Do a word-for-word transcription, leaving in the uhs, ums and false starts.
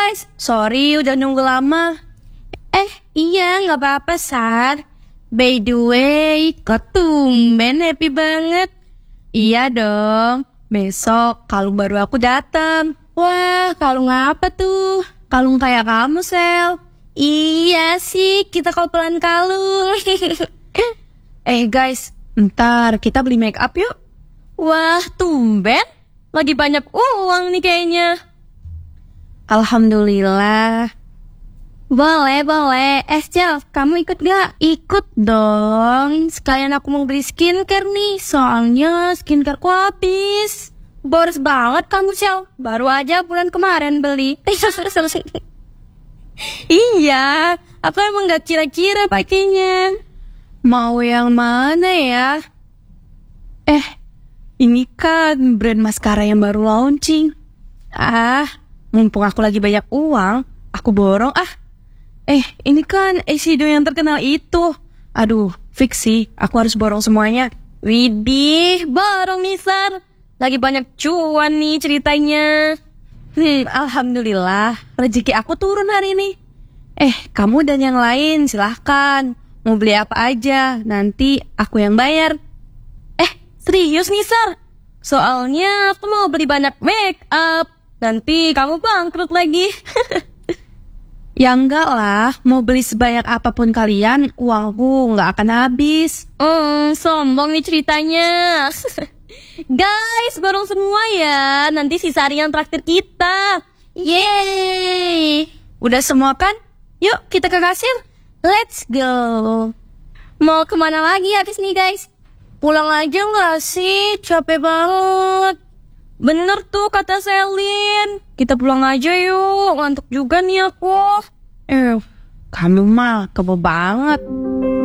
guys, sorry udah nunggu lama. Eh, iya nggak apa-apa, Sar. By the way, kok tumben happy banget? Iya dong, besok kalung baru aku datang. Wah, kalung apa tuh? Kalung kayak kamu, Sel. Iya sih, kita kopelan kalung. Eh guys, ntar kita beli make up yuk. Wah, tumben. Lagi banyak uang nih kayaknya. Alhamdulillah. Boleh, boleh. Eh, Cel, kamu ikut gak? Ikut dong. Sekalian aku mau beli skincare nih. Soalnya skincareku habis. Boros banget kamu, Cel. Baru aja bulan kemarin beli. Iya, aku emang gak kira-kira pakainya. Mau yang mana ya? Eh, ini kan brand maskara yang baru launching. Ah, mumpung aku lagi banyak uang, aku borong ah. Eh, ini kan eyeshadow yang terkenal itu. Aduh, fix sih, aku harus borong semuanya. Widih, borong nih, Sar. Lagi banyak cuan nih ceritanya. Hmm, alhamdulillah, rezeki aku turun hari ini. Eh, kamu dan yang lain silahkan. Mau beli apa aja, nanti aku yang bayar. Eh, serius nih, Sar? Soalnya aku mau beli banyak make up. Nanti kamu bangkrut lagi. Ya enggak lah, mau beli sebanyak apapun kalian, uangku nggak akan habis. Hmm, sombong nih ceritanya. Guys, borong semua ya. Nanti si Sari yang traktir kita. Yeay. Udah semua kan? Yuk kita ke kasir. Let's go. Mau kemana lagi habis nih guys? Pulang aja gak sih? Capek banget. Bener tuh kata Selin. Kita pulang aja yuk. Ngantuk juga nih aku. Eh, kamu mah kebo banget.